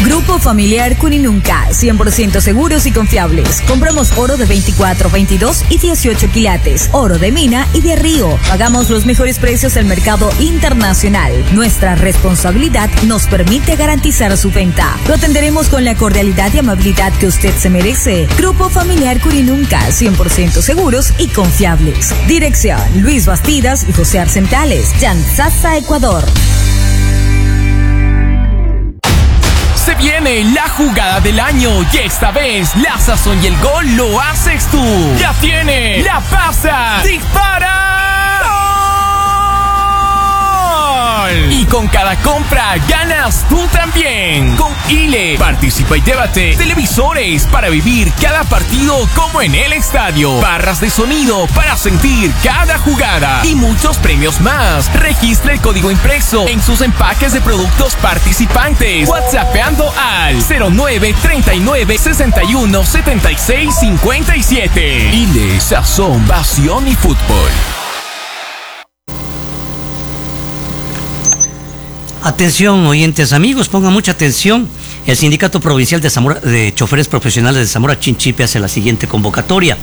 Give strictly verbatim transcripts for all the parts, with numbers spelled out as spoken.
Grupo Familiar Cuninunca, cien por ciento seguros y confiables. Compramos oro de veinticuatro, veintidós y dieciocho quilates, oro de mina y de río. Pagamos los mejores precios del mercado internacional. Nuestra responsabilidad nos permite garantizar su venta. Lo atenderemos con la cordialidad y amabilidad que usted se merece. Grupo Familiar Cuninunca, cien por ciento seguros y confiables. Dirección: Luis Bastidas y José Arcentales, Yanzasa, Ecuador. Se viene la jugada del año y esta vez la sazón y el gol lo haces tú. Ya tiene, la pasa, dispara, ¡gol! Y con cada compra ganas tú también. Con Ile, participa y llévate televisores para vivir cada partido como en el estadio, barras de sonido para sentir cada jugada y muchos premios más. Registra el código impreso en sus empaques de productos participantes, WhatsAppando al cero nueve, treinta y nueve, sesenta y uno, setenta y seis, cincuenta y siete. Ile, sazón, pasión y fútbol. Atención, oyentes amigos, pongan mucha atención. El Sindicato Provincial de, Zamora, de Choferes Profesionales de Zamora Chinchipe hace la siguiente convocatoria.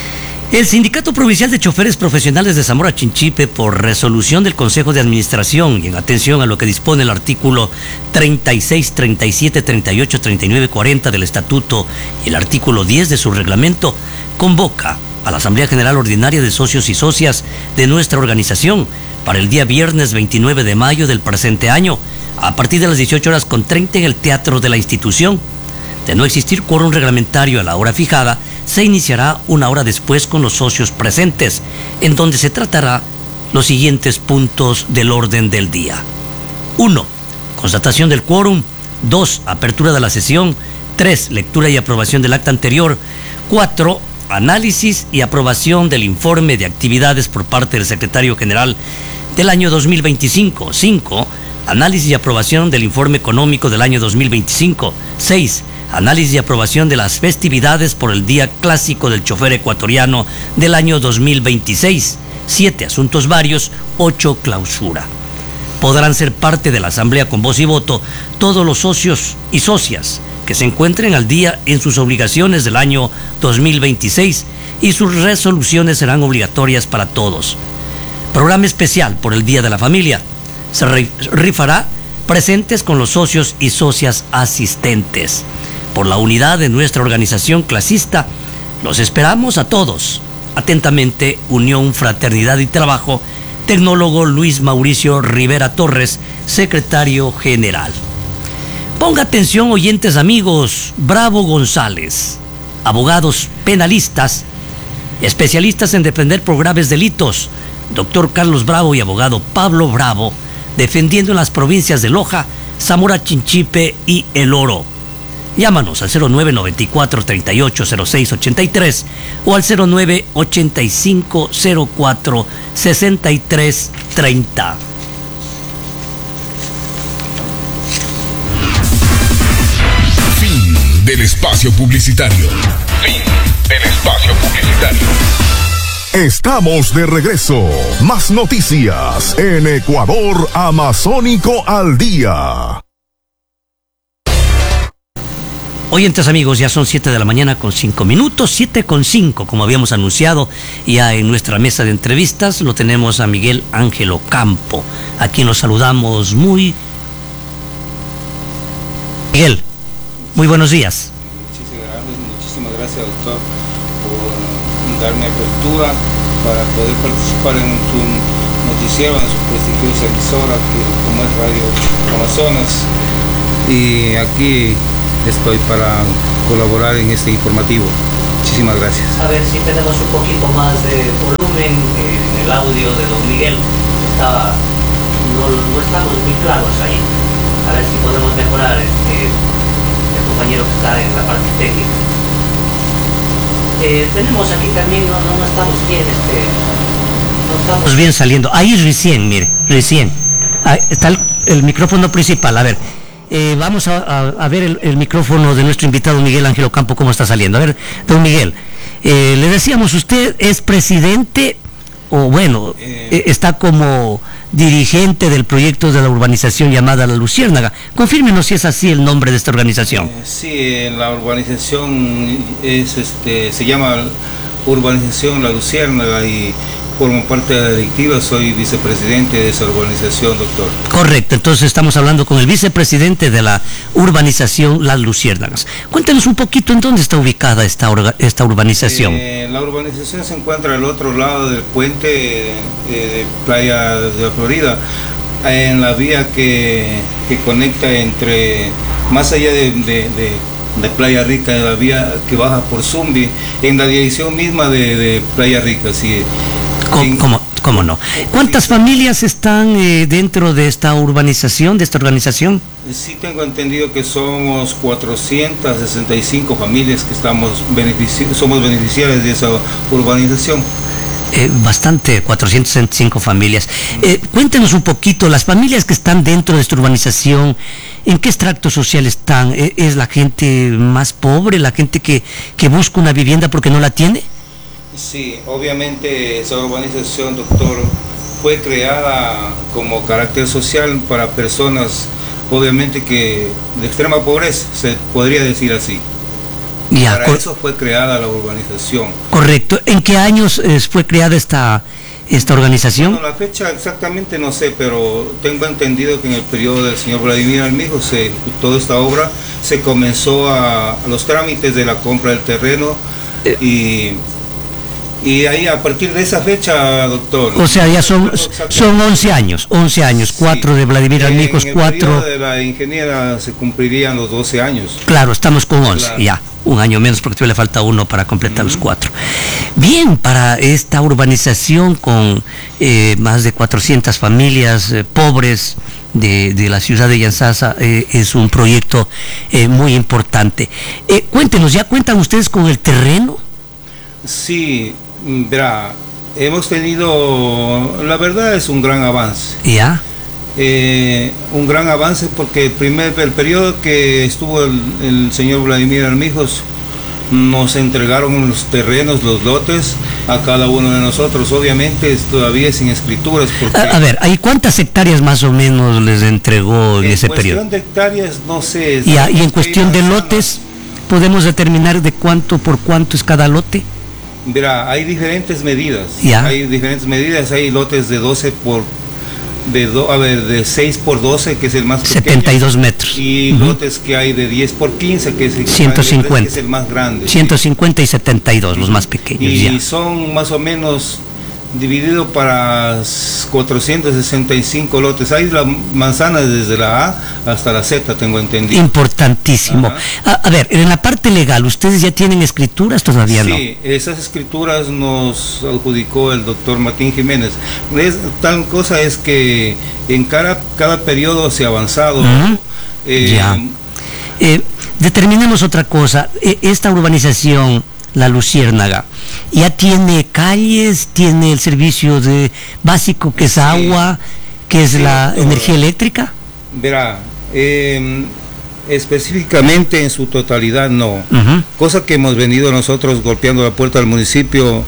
El Sindicato Provincial de Choferes Profesionales de Zamora Chinchipe, por resolución del Consejo de Administración y en atención a lo que dispone el artículo treinta y seis, treinta y siete, treinta y ocho, treinta y nueve, cuarenta del Estatuto y el artículo diez de su reglamento, convoca a la Asamblea General Ordinaria de Socios y Socias de nuestra organización para el día viernes veintinueve de mayo del presente año, a partir de las dieciocho horas con treinta en el Teatro de la institución. De no existir quórum reglamentario a la hora fijada, se iniciará una hora después con los socios presentes, en donde se tratará los siguientes puntos del orden del día. uno. Constatación del quórum. dos. Apertura de la sesión. tres. Lectura y aprobación del acta anterior. cuatro. Análisis y aprobación del informe de actividades por parte del secretario general del año dos mil veinticinco. cinco. Análisis y aprobación del informe económico del año dos mil veinticinco. seis. Análisis y aprobación de las festividades por el Día Clásico del Chofer Ecuatoriano del año dos mil veintiséis. siete. Asuntos varios. ocho. Clausura. Podrán ser parte de la asamblea con voz y voto todos los socios y socias que se encuentren al día en sus obligaciones del año dos mil veintiséis y sus resoluciones serán obligatorias para todos. Programa especial por el Día de la Familia. Se rifará presentes con los socios y socias asistentes. Por la unidad de nuestra organización clasista, los esperamos a todos. Atentamente, Unión, Fraternidad y Trabajo, tecnólogo Luis Mauricio Rivera Torres, secretario general. Ponga atención, oyentes amigos. Bravo González, abogados penalistas, especialistas en defender por graves delitos. Doctor Carlos Bravo y abogado Pablo Bravo, defendiendo en las provincias de Loja, Zamora Chinchipe y El Oro. Llámanos al cero nueve, noventa y cuatro, treinta y ocho, cero seis, ochenta y tres o al cero nueve, ochenta y cinco, cero cuatro, sesenta y tres, treinta. Fin del espacio publicitario. Fin del espacio publicitario. Estamos de regreso. Más noticias en Ecuador Amazónico al Día. Oyentes amigos, ya son siete de la mañana con cinco minutos, siete con cinco, como habíamos anunciado ya en nuestra mesa de entrevistas. Lo tenemos a Miguel Ángel Ocampo, a quien nos saludamos muy... Miguel, muy buenos días. Muchísimas gracias, muchísimas gracias, doctor, por darme apertura para poder participar en su noticiero, en su prestigiosa emisora, que, como es Radio Amazonas. Y aquí estoy para colaborar en este informativo. Muchísimas gracias. A ver si tenemos un poquito más de volumen en el audio de don Miguel. Estaba, no, no estamos muy claros ahí. A ver si podemos mejorar este, el compañero que está en la parte técnica. Eh, tenemos aquí también, no, no, no estamos bien, este, no estamos bien saliendo. Ahí recién, mire, recién. Ahí está el, el micrófono principal. A ver. Eh, vamos a, a, a ver el, el micrófono de nuestro invitado Miguel Ángel Ocampo, cómo está saliendo. A ver, don Miguel, eh, le decíamos, usted es presidente o bueno, eh, está como dirigente del proyecto de la urbanización llamada La Luciérnaga. Confírmenos si es así el nombre de esta organización. Eh, sí, la urbanización es, este, se llama Urbanización La Luciérnaga y formo parte de la directiva, soy vicepresidente de esa urbanización, doctor. Correcto, entonces estamos hablando con el vicepresidente de la urbanización Las Luciérnagas. Cuéntenos un poquito en dónde está ubicada esta, orga, esta urbanización. Eh, la urbanización se encuentra al otro lado del puente eh, de Playa de la Florida, en la vía que, que conecta entre, más allá de, de, de, de Playa Rica, de la vía que baja por Zumbi, en la dirección misma de, de Playa Rica, sí. ¿Cómo, cómo, cómo no? ¿Cuántas familias están eh, dentro de esta urbanización, de esta organización? Sí, tengo entendido que somos cuatrocientas sesenta y cinco familias que estamos benefici- somos beneficiarios de esa urbanización. Eh, bastante, cuatrocientas sesenta y cinco familias. Eh, cuéntenos un poquito, las familias que están dentro de esta urbanización, ¿en qué extracto social están? ¿Eh, ¿Es la gente más pobre, la gente que, que busca una vivienda porque no la tiene? Sí, obviamente esa urbanización, doctor, fue creada como carácter social para personas, obviamente que de extrema pobreza, se podría decir así. Ya, para eso fue creada la urbanización. Correcto. ¿En qué años eh, fue creada esta, esta organización? Bueno, la fecha exactamente no sé, pero tengo entendido que en el periodo del señor Vladimir Armijo se ejecutó esta obra, se comenzó a, a los trámites de la compra del terreno eh. y... Y ahí a partir de esa fecha, doctor. O sea, ya son, son once años, once años, cuatro sí. de Vladimir Armijos, cuatro. de la ingeniera se cumplirían los doce años. Claro, estamos con once, claro. Ya, un año menos porque todavía le falta uno para completar uh-huh. los cuatro. Bien, para esta urbanización con eh, más de cuatrocientas familias eh, pobres de, de la ciudad de Yantzaza, eh, es un proyecto eh, muy importante. Eh, cuéntenos, ¿ya cuentan ustedes con el terreno? Sí. Verá, hemos tenido, la verdad es un gran avance. ¿Ya? Eh, un gran avance porque el primer, el periodo que estuvo el, el señor Vladimir Armijos, nos entregaron los terrenos, los lotes a cada uno de nosotros, obviamente todavía sin escrituras. Porque a, a ver, ¿hay cuántas hectáreas más o menos les entregó en, en ese periodo? En cuestión de hectáreas, no sé. Ya, y en cuestión de lotes, ¿podemos determinar de cuánto por cuánto es cada lote? Verá, hay diferentes medidas. ¿Ya? Hay diferentes medidas, hay lotes de doce por de do, a ver, de seis por doce, que es el más pequeño, setenta y dos metros. Y uh-huh. lotes que hay de diez por quince, que es el, ciento cincuenta. Que es el más grande. ciento cincuenta sí. Y setenta y dos, los más pequeños. Y ya. son más o menos dividido para cuatrocientos sesenta y cinco lotes. Hay la manzana desde la A hasta la Z, tengo entendido. Importantísimo. A, a ver, en la parte legal, ¿ustedes ya tienen escrituras? Todavía sí, no. Sí, esas escrituras nos adjudicó el doctor Martín Jiménez. Es, tal cosa es que en cada, cada periodo se ha avanzado. Uh-huh. eh, ya. Eh, determinemos otra cosa. Esta urbanización, La Luciérnaga, ya tiene calles, tiene el servicio de básico que es sí. agua, que es sí, la doctor. Energía eléctrica. Verá, eh, específicamente en su totalidad no. Uh-huh. Cosa que hemos venido nosotros golpeando la puerta del municipio,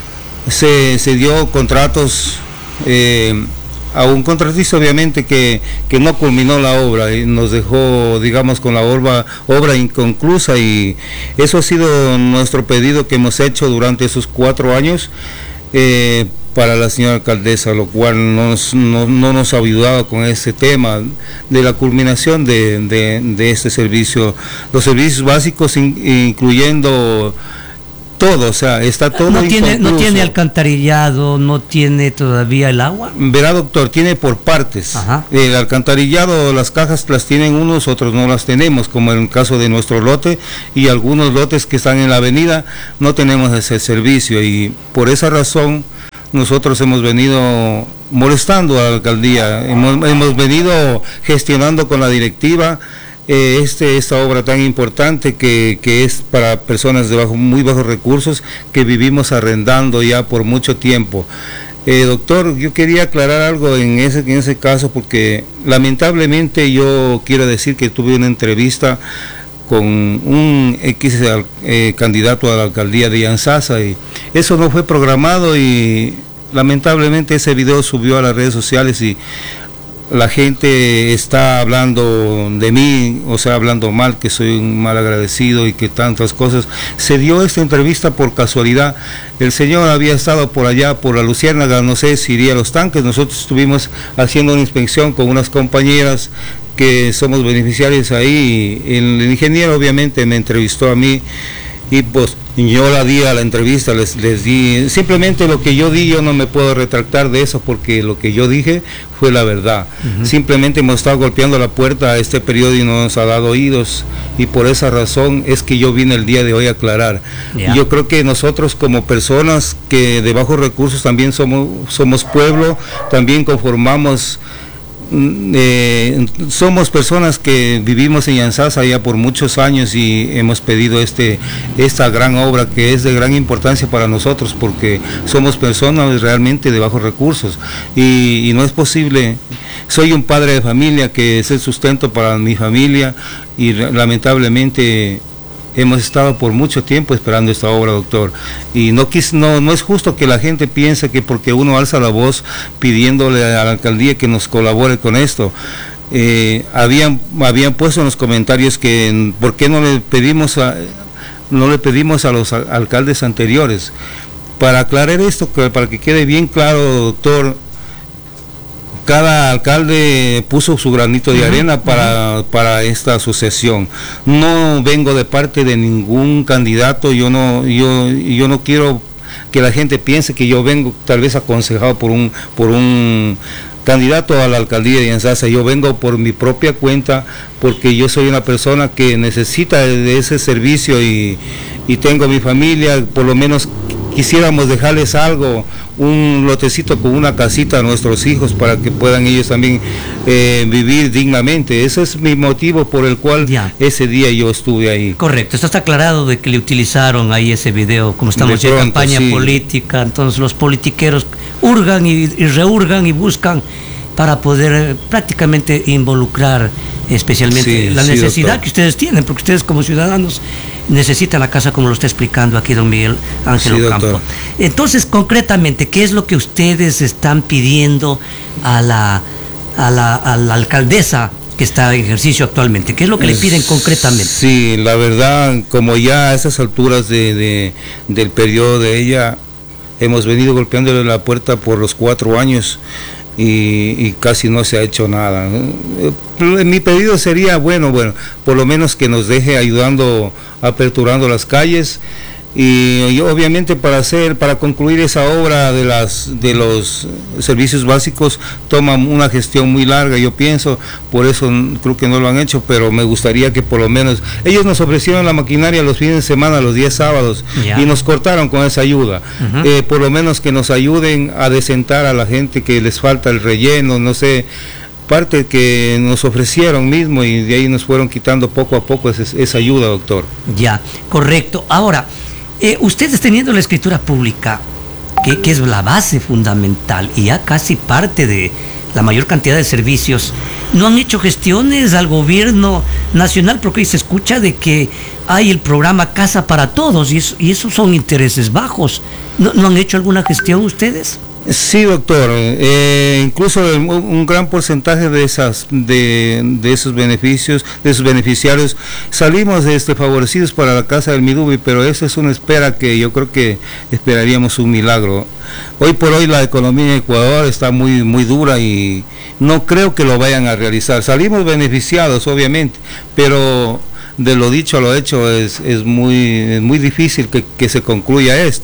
se, se dio contratos eh, a un contratista obviamente que, que no culminó la obra y nos dejó, digamos, con la obra, obra inconclusa, y eso ha sido nuestro pedido que hemos hecho durante esos cuatro años eh, para la señora alcaldesa, lo cual no nos, no, no nos ha ayudado con ese tema de la culminación de, de, de este servicio, los servicios básicos in, incluyendo todo, o sea, está todo no tiene, no tiene alcantarillado, no tiene todavía el agua. Verá, doctor, tiene por partes. Ajá. El alcantarillado, las cajas las tienen unos, otros no las tenemos, como en el caso de nuestro lote, y algunos lotes que están en la avenida no tenemos ese servicio, y por esa razón nosotros hemos venido molestando a la alcaldía, hemos, hemos venido gestionando con la directiva Eh, este, esta obra tan importante que, que es para personas de bajo, muy bajos recursos, que vivimos arrendando ya por mucho tiempo. Eh, doctor, yo quería aclarar algo en ese, en ese caso, porque lamentablemente yo quiero decir que tuve una entrevista con un X eh, candidato a la alcaldía de Yantzaza, y eso no fue programado, y lamentablemente ese video subió a las redes sociales y la gente está hablando de mí, o sea, hablando mal, que soy un mal agradecido y que tantas cosas. Se dio esta entrevista por casualidad. El señor había estado por allá, por la Luciérnaga, no sé si iría a los tanques. Nosotros estuvimos haciendo una inspección con unas compañeras que somos beneficiarios ahí. El ingeniero obviamente me entrevistó a mí y pues yo la di a la entrevista, les, les di, simplemente lo que yo di, yo no me puedo retractar de eso porque lo que yo dije fue la verdad. Uh-huh. Simplemente hemos estado golpeando la puerta a este periódico y no nos ha dado oídos y por esa razón es que yo vine el día de hoy a aclarar. Yeah. Yo creo que nosotros como personas que de bajos recursos también somos, somos pueblo, también conformamos. Eh, somos personas que vivimos en Yanzasa ya por muchos años y hemos pedido este esta gran obra que es de gran importancia para nosotros porque somos personas realmente de bajos recursos y, y no es posible. Soy un padre de familia que es el sustento para mi familia y lamentablemente hemos estado por mucho tiempo esperando esta obra, doctor, y no, quis, no, no es justo que la gente piense que porque uno alza la voz pidiéndole a la alcaldía que nos colabore con esto. Eh, habían, habían puesto en los comentarios que por qué no le pedimos a, no le pedimos a los alcaldes anteriores. Para aclarar esto, para que quede bien claro, doctor, cada alcalde puso su granito de arena para, para esta sucesión. No vengo de parte de ningún candidato, yo no, yo, yo no quiero que la gente piense que yo vengo tal vez aconsejado por un, por un candidato a la alcaldía de Yanzasa. Yo vengo por mi propia cuenta porque yo soy una persona que necesita de ese servicio y, y tengo mi familia, por lo menos quisiéramos dejarles algo, un lotecito con una casita a nuestros hijos para que puedan ellos también eh, vivir dignamente. Ese es mi motivo por el cual ya. ese día yo estuve ahí. Correcto, esto está aclarado de que le utilizaron ahí ese video, como estamos en campaña sí. política, entonces los politiqueros hurgan y, y rehurgan y buscan para poder eh, prácticamente involucrar especialmente sí, la sí, necesidad doctor. que ustedes tienen, porque ustedes como ciudadanos necesitan la casa como lo está explicando aquí don Miguel Ángel sí, Ocampo. Doctor. Entonces, concretamente, ¿qué es lo que ustedes están pidiendo a la, a la, a la alcaldesa que está en ejercicio actualmente? ¿Qué es lo que le piden concretamente? Sí, la verdad, como ya a esas alturas de, de, del periodo de ella, hemos venido golpeándole la puerta por los cuatro años, Y, y casi no se ha hecho nada. Mi pedido sería, bueno, bueno, por lo menos que nos deje ayudando, aperturando las calles y, y obviamente para hacer, para concluir esa obra de las de los servicios básicos toma una gestión muy larga, yo pienso, por eso creo que no lo han hecho, pero me gustaría que por lo menos, ellos nos ofrecieron la maquinaria los fines de semana, los días sábados, yeah. y nos cortaron con esa ayuda, uh-huh. eh, por lo menos que nos ayuden a desentar a la gente que les falta el relleno, no sé, parte que nos ofrecieron mismo y de ahí nos fueron quitando poco a poco esa, esa ayuda, doctor. Ya, correcto. Ahora, Eh, ustedes teniendo la escritura pública, que, que es la base fundamental y ya casi parte de la mayor cantidad de servicios, ¿no han hecho gestiones al gobierno nacional? Porque hoy se escucha de que hay el programa Casa para Todos y, eso, y esos son intereses bajos. ¿No, ¿no han hecho alguna gestión ustedes? Sí, doctor, eh, incluso un gran porcentaje de esas de, de esos beneficios, de esos beneficiarios, salimos este, favorecidos para la Casa del Midubi, pero eso es una espera que yo creo que esperaríamos un milagro. Hoy por hoy la economía en Ecuador está muy, muy dura y no creo que lo vayan a realizar. Salimos beneficiados, obviamente, pero de lo dicho a lo hecho es, es muy, es muy difícil que, que se concluya esto.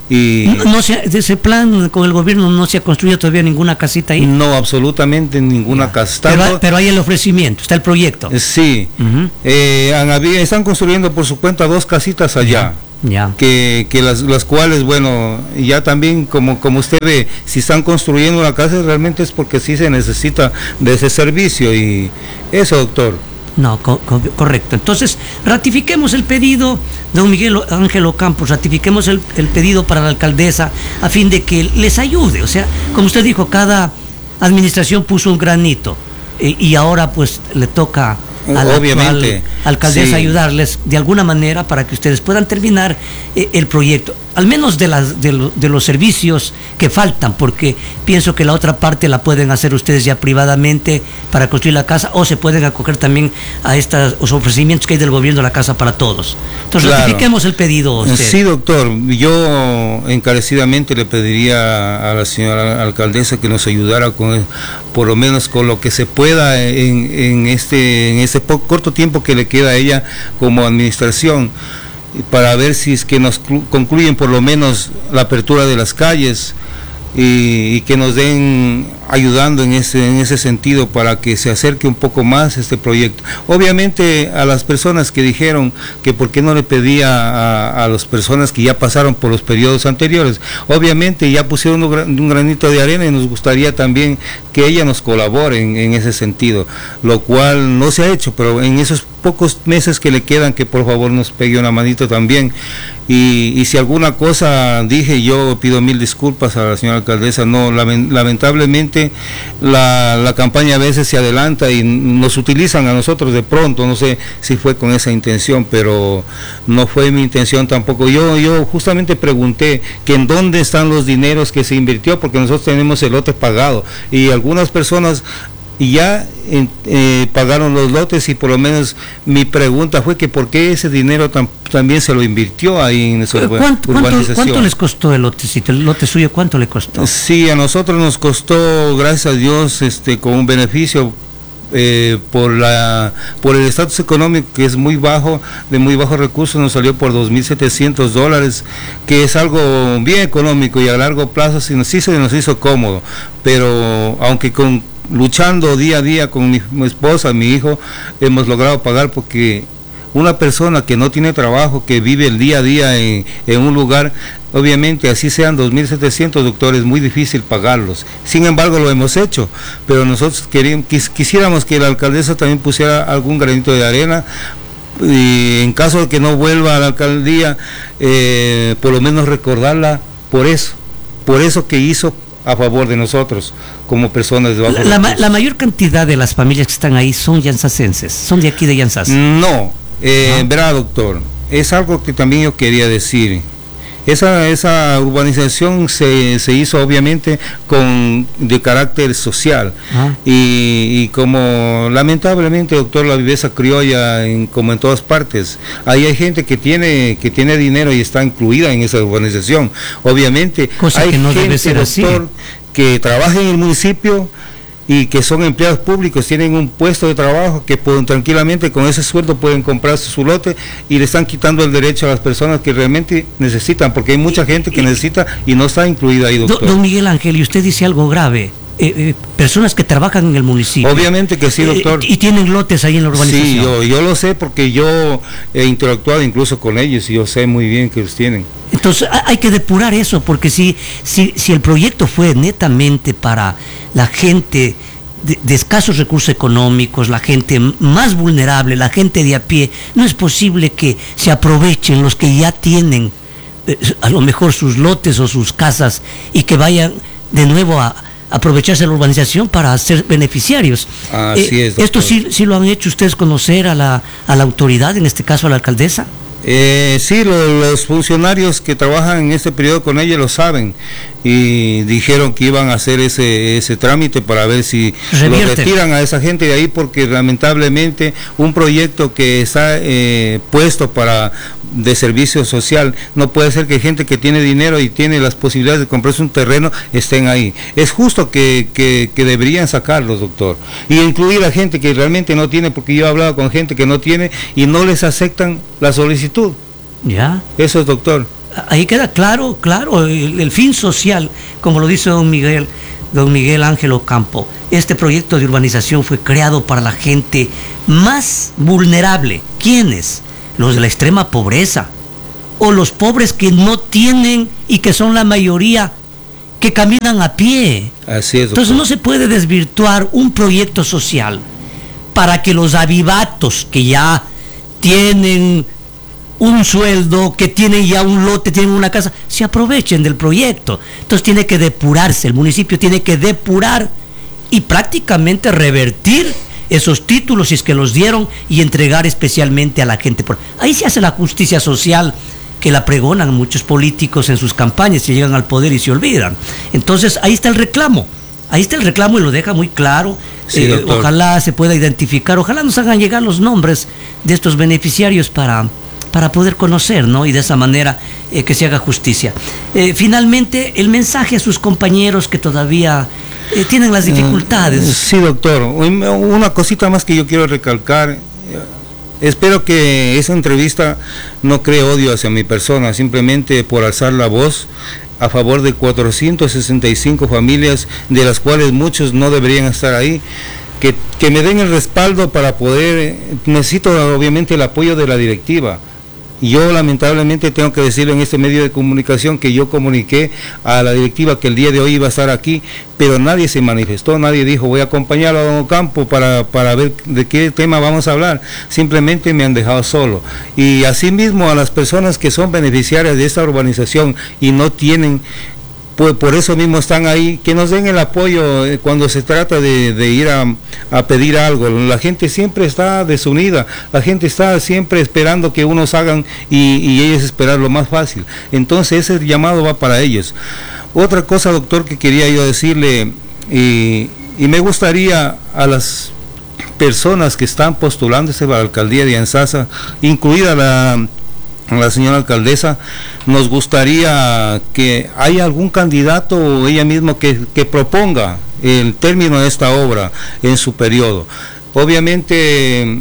Y no, no se, de ese plan con el gobierno no se ha construido todavía ninguna casita ahí. No, absolutamente ninguna ya. casa. Pero, pero hay el ofrecimiento, está el proyecto. Sí, uh-huh. eh, han, están construyendo por su cuenta dos casitas allá. Ya. Ya. Que, que las, las cuales, bueno, ya también como, como usted ve, si están construyendo una casa realmente es porque sí se necesita de ese servicio y eso, doctor. No, co co correcto. Entonces, ratifiquemos el pedido, don Miguel Ángel Ocampo, ratifiquemos el, el pedido para la alcaldesa a fin de que les ayude. O sea, como usted dijo, cada administración puso un granito eh, y ahora pues le toca a la Obviamente, actual alcaldesa sí. ayudarles de alguna manera para que ustedes puedan terminar eh, el proyecto. al menos de, las, de, lo, de los servicios que faltan, porque pienso que la otra parte la pueden hacer ustedes ya privadamente para construir la casa, o se pueden acoger también a estos ofrecimientos que hay del gobierno de la casa para todos. Entonces, claro, ratifiquemos el pedido. Usted. Sí, doctor, yo encarecidamente le pediría a la señora alcaldesa que nos ayudara con, por lo menos con lo que se pueda en, en este, en este poco, corto tiempo que le queda a ella como administración, para ver si es que nos concluyen por lo menos la apertura de las calles y, y que nos den ayudando en ese, en ese sentido para que se acerque un poco más este proyecto. Obviamente a las personas que dijeron que por qué no le pedía a, a las personas que ya pasaron por los periodos anteriores, obviamente ya pusieron un granito de arena y nos gustaría también que ella nos colabore en, en ese sentido, lo cual no se ha hecho, pero en esos pocos meses que le quedan, que por favor nos pegue una manito también. Y, y si alguna cosa dije, yo pido mil disculpas a la señora alcaldesa. No, lamentablemente la, la campaña a veces se adelanta y nos utilizan a nosotros de pronto, no sé si fue con esa intención, pero no fue mi intención tampoco. Yo, yo justamente pregunté que en dónde están los dineros que se invirtió, porque nosotros tenemos el lote pagado y algunas personas y ya eh, pagaron los lotes, y por lo menos mi pregunta fue que por qué ese dinero tam, también se lo invirtió ahí en esa ¿Cuánto, urbanización. ¿Cuánto, ¿Cuánto les costó el lote? Si el lote suyo, ¿cuánto le costó? Sí, a nosotros nos costó, gracias a Dios, este, con un beneficio eh, por la por el estatus económico que es muy bajo, de muy bajos recursos, nos salió por dos mil setecientos dólares, que es algo bien económico y a largo plazo sí, sí se nos hizo cómodo, pero aunque con luchando día a día con mi, mi esposa, mi hijo, hemos logrado pagar, porque una persona que no tiene trabajo, que vive el día a día en, en un lugar, obviamente así sean dos mil setecientos, doctor, es muy difícil pagarlos. Sin embargo lo hemos hecho, pero nosotros queríamos, quis, quisiéramos que la alcaldesa también pusiera algún granito de arena, y en caso de que no vuelva a la alcaldía, eh, por lo menos recordarla por eso, por eso que hizo a favor de nosotros como personas de bajos la, la, la mayor cantidad de las familias que están ahí son llanzacenses, son de aquí de Llanzas. No, eh, ¿Ah? verá, doctor, es algo que también yo quería decir. Esa, esa urbanización se, se hizo obviamente con de carácter social, ¿Ah? y, y como lamentablemente, doctor, la viveza criolla en, como en todas partes, ahí hay gente que tiene que tiene dinero y está incluida en esa urbanización. Obviamente cosa hay que no gente, debe ser doctor, así, que trabaja en el municipio y que son empleados públicos, tienen un puesto de trabajo que pueden tranquilamente con ese sueldo pueden comprarse su lote, y le están quitando el derecho a las personas que realmente necesitan, porque hay mucha gente que necesita y no está incluida ahí, doctor. Don Miguel Ángel, y usted dice algo grave. Eh, eh, personas que trabajan en el municipio. Obviamente que sí, doctor. Eh, y tienen lotes ahí en la urbanización. Sí, yo, yo lo sé, porque yo he interactuado incluso con ellos y yo sé muy bien que los tienen. Entonces hay que depurar eso, porque si, si, si el proyecto fue netamente para la gente de, de escasos recursos económicos, la gente más vulnerable, la gente de a pie, no es posible que se aprovechen los que ya tienen eh, a lo mejor sus lotes o sus casas, y que vayan de nuevo a aprovecharse de la urbanización para ser beneficiarios. Así eh, es, doctor. ¿Esto sí, sí lo han hecho ustedes conocer a la, a la autoridad, en este caso a la alcaldesa? Eh, sí, lo, los funcionarios que trabajan en este periodo con ella lo saben, y dijeron que iban a hacer ese ese trámite para ver si Revierte. lo retiran a esa gente de ahí, porque lamentablemente un proyecto que está eh, puesto para de servicio social, no puede ser que gente que tiene dinero y tiene las posibilidades de comprarse un terreno estén ahí. Es justo que, que, que deberían sacarlos, doctor, y incluir a gente que realmente no tiene, porque yo he hablado con gente que no tiene y no les aceptan la solicitud. Ya. Eso es, doctor. Ahí queda claro, claro, el, el fin social, como lo dice don Miguel, don Miguel Ángel Ocampo. Este proyecto de urbanización fue creado para la gente más vulnerable. ¿Quiénes? Los de la extrema pobreza, o los pobres que no tienen, y que son la mayoría, que caminan a pie. Así es, doctor. Entonces no se puede desvirtuar un proyecto social para que los avivatos que ya tienen un sueldo, que tienen ya un lote, tienen una casa, se aprovechen del proyecto. Entonces tiene que depurarse, el municipio tiene que depurar y prácticamente revertir esos títulos, si es que los dieron, y entregar especialmente a la gente. Por ahí se hace la justicia social que la pregonan muchos políticos en sus campañas y llegan al poder y se olvidan. Entonces ahí está el reclamo, ahí está el reclamo y lo deja muy claro. Sí, eh, ojalá se pueda identificar, ojalá nos hagan llegar los nombres de estos beneficiarios para, para poder conocer, ¿no? Y de esa manera eh, que se haga justicia. Eh, finalmente, el mensaje a sus compañeros que todavía eh, tienen las dificultades. Uh, sí, doctor. Una cosita más que yo quiero recalcar. Espero que esa entrevista no cree odio hacia mi persona, simplemente por alzar la voz a favor de cuatrocientas sesenta y cinco familias, de las cuales muchos no deberían estar ahí, que, que me den el respaldo para poder, necesito obviamente el apoyo de la directiva. Yo lamentablemente tengo que decirlo en este medio de comunicación que yo comuniqué a la directiva que el día de hoy iba a estar aquí, pero nadie se manifestó, nadie dijo voy a acompañarlo a don Ocampo para, para ver de qué tema vamos a hablar. Simplemente me han dejado solo. Y asimismo a las personas que son beneficiarias de esta urbanización y no tienen, pues por eso mismo están ahí, que nos den el apoyo cuando se trata de, de ir a, a pedir algo. La gente siempre está desunida, la gente está siempre esperando que unos hagan y, y ellos esperar lo más fácil. Entonces ese llamado va para ellos. Otra cosa, doctor, que quería yo decirle, y, y me gustaría a las personas que están postulándose para la alcaldía de Yantzaza, incluida la... la señora alcaldesa, nos gustaría que haya algún candidato o ella misma que, que proponga el término de esta obra en su periodo. Obviamente,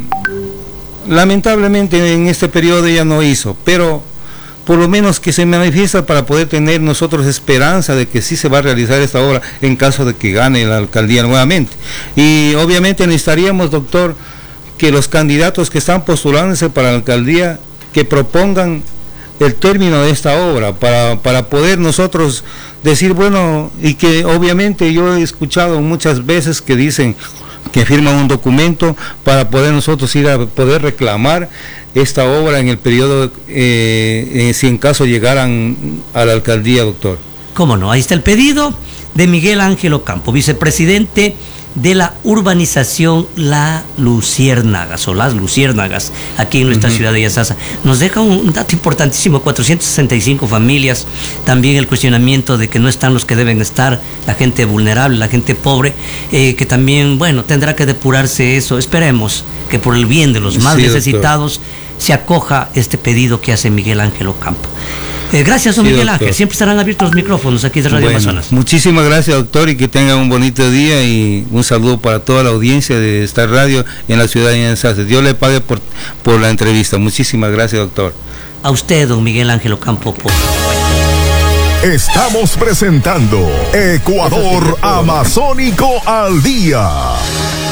lamentablemente en este periodo ella no hizo, pero por lo menos que se manifiesta para poder tener nosotros esperanza de que sí se va a realizar esta obra en caso de que gane la alcaldía nuevamente. Y obviamente necesitaríamos, doctor, que los candidatos que están postulándose para la alcaldía que propongan el término de esta obra para, para poder nosotros decir, bueno, y que obviamente yo he escuchado muchas veces que dicen que firman un documento para poder nosotros ir a poder reclamar esta obra en el periodo, eh, eh, si en caso llegaran a la alcaldía, doctor. ¿Cómo no? Ahí está el pedido de Miguel Ángel Ocampo, vicepresidente de la urbanización La Luciérnagas o Las Luciérnagas, aquí en nuestra uh-huh. ciudad de Yantzaza. Nos deja un dato importantísimo, cuatrocientas sesenta y cinco familias, también el cuestionamiento de que no están los que deben estar, la gente vulnerable, la gente pobre, eh, que también, bueno, tendrá que depurarse eso. Esperemos que por el bien de los más sí, necesitados doctor. se acoja este pedido que hace Miguel Ángel Ocampo. Eh, gracias, don sí, Miguel doctor. Ángel. Siempre estarán abiertos los micrófonos aquí de Radio bueno, Amazonas. Muchísimas gracias, doctor, y que tengan un bonito día y un saludo para toda la audiencia de esta radio en la ciudad de Yantzaza. Dios le pague por, por la entrevista. Muchísimas gracias, doctor. A usted, don Miguel Ángel Ocampo. Por... Estamos presentando Ecuador Amazónico al Día.